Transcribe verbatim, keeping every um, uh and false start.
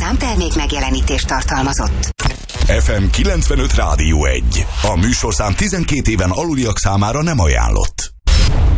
Reklámtermék megjelenítést tartalmazott. ef em kilencvenöt Rádió egy. A műsorszám tizenkét éven aluliak számára nem ajánlott.